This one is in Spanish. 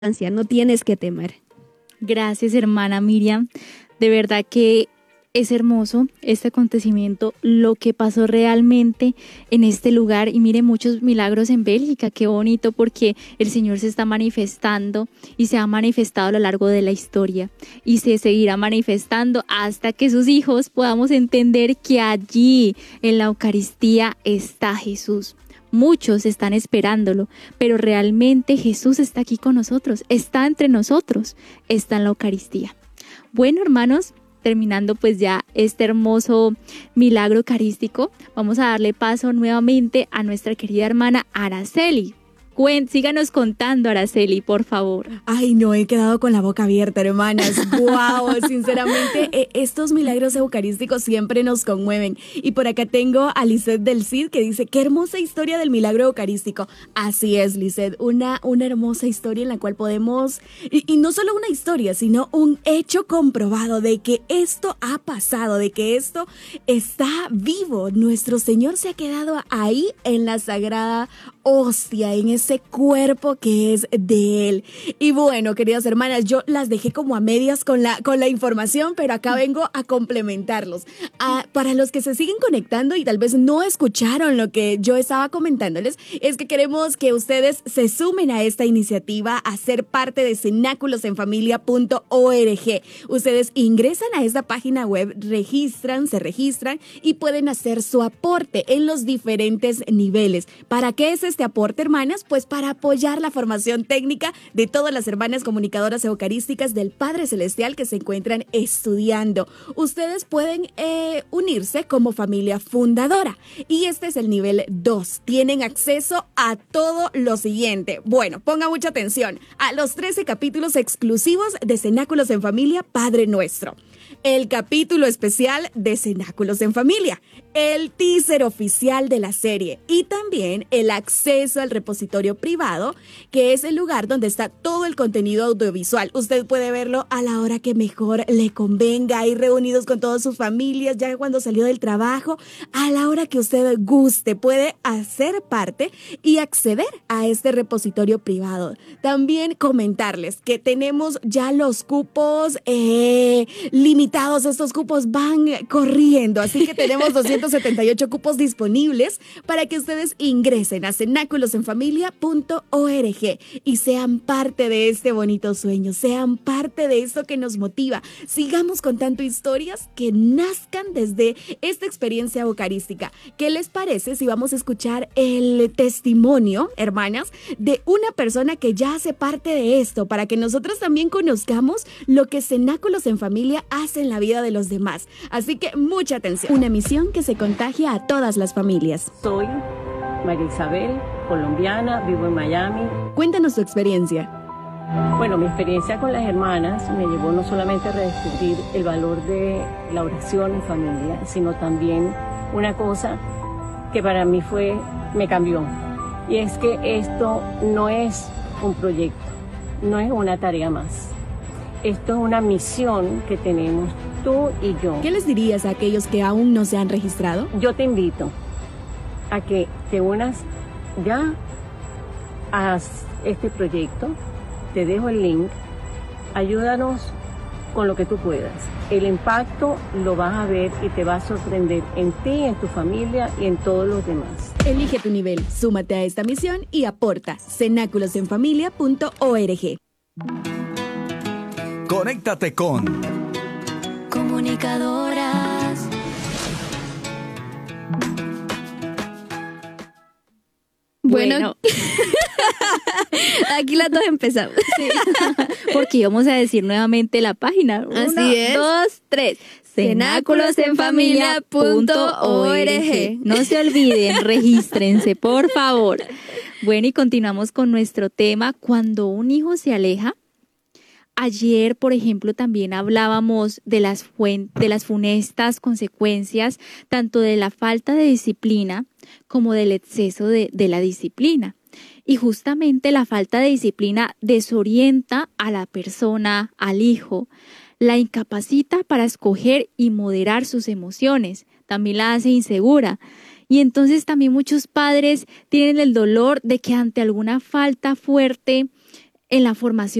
no tienes que temer. Gracias, hermana Miriam. De verdad que es hermoso este acontecimiento, lo que pasó realmente en este lugar. Y mire, muchos milagros en Bélgica, qué bonito, porque el Señor se está manifestando y se ha manifestado a lo largo de la historia y se seguirá manifestando hasta que sus hijos podamos entender que allí en la Eucaristía está Jesús. Muchos están esperándolo, pero realmente Jesús está aquí con nosotros, está entre nosotros, está en la Eucaristía. Bueno, hermanos, terminando pues ya este hermoso milagro eucarístico, vamos a darle paso nuevamente a nuestra querida hermana Araceli. Síganos contando, Araceli, por favor. Ay, no, he quedado con la boca abierta, hermanas. Wow, sinceramente, estos milagros eucarísticos siempre nos conmueven. Y por acá tengo a Lisette del Cid que dice, qué hermosa historia del milagro eucarístico. Así es, Lisette, una hermosa historia en la cual podemos, y no solo una historia, sino un hecho comprobado de que esto ha pasado, de que esto está vivo. Nuestro Señor se ha quedado ahí en la sagrada hostia, en ese cuerpo que es de Él. Y bueno, queridas hermanas, yo las dejé como a medias con la información, pero acá vengo a complementarlos. Para los que se siguen conectando y tal vez no escucharon lo que yo estaba comentándoles, es que queremos que ustedes se sumen a esta iniciativa, a ser parte de cenaculosenfamilia.org. Ustedes ingresan a esta página web, se registran y pueden hacer su aporte en los diferentes niveles. ¿Para qué es este aporte, hermanas? Pues para apoyar la formación técnica de todas las hermanas comunicadoras eucarísticas del Padre Celestial que se encuentran estudiando. Ustedes pueden unirse como familia fundadora y este es el nivel 2. Tienen acceso a todo lo siguiente. Bueno, ponga mucha atención a los 13 capítulos exclusivos de Cenáculos en Familia Padre Nuestro, el capítulo especial de Cenáculos en Familia, el teaser oficial de la serie y también el acceso al repositorio privado, que es el lugar donde está todo el contenido audiovisual. Usted puede verlo a la hora que mejor le convenga, ahí reunidos con todas sus familias, ya cuando salió del trabajo, a la hora que usted guste, puede hacer parte y acceder a este repositorio privado. También comentarles que tenemos ya los cupos limitados, estos cupos van corriendo, así que tenemos 278 cupos disponibles para que ustedes ingresen a cenaculosenfamilia.org y sean parte de este bonito sueño, sean parte de esto que nos motiva. Sigamos contando historias que nazcan desde esta experiencia eucarística. ¿Qué les parece si vamos a escuchar el testimonio, hermanas, de una persona que ya hace parte de esto, para que nosotros también conozcamos lo que Cenáculos en Familia hace en la vida de los demás? Así que mucha atención. Una misión que se contagia a todas las familias. Soy María Isabel, colombiana, vivo en Miami. Cuéntanos tu experiencia. Bueno, mi experiencia con las hermanas me llevó no solamente a redescubrir el valor de la oración en familia, sino también una cosa que para mí me cambió. Y es que esto no es un proyecto, no es una tarea más. Esto es una misión que tenemos tú y yo. ¿Qué les dirías a aquellos que aún no se han registrado? Yo te invito a que te unas ya a este proyecto. Te dejo el link. Ayúdanos con lo que tú puedas. El impacto lo vas a ver y te va a sorprender en ti, en tu familia y en todos los demás. Elige tu nivel, súmate a esta misión y aporta. cenaculosenfamilia.org. Conéctate con Comunicadoras. Bueno. Aquí las dos empezamos. Sí. Porque íbamos a decir nuevamente la página. Así 1, es. 2, 3. cenaculosenfamilia.org. No se olviden, regístrense, por favor. Bueno, y continuamos con nuestro tema, cuando un hijo se aleja. Ayer, por ejemplo, también hablábamos de las funestas consecuencias tanto de la falta de disciplina como del exceso de la disciplina. Y justamente la falta de disciplina desorienta a la persona, al hijo, la incapacita para escoger y moderar sus emociones, también la hace insegura. Y entonces también muchos padres tienen el dolor de que ante alguna falta fuerte en la formación